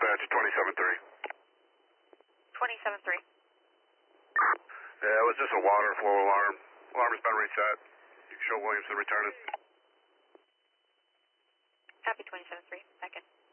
Dispatch 27-3. 27-3. Yeah, it was just a water flow alarm. Alarm has been reset. You can show Williams to return it. Copy 27-3. Back in.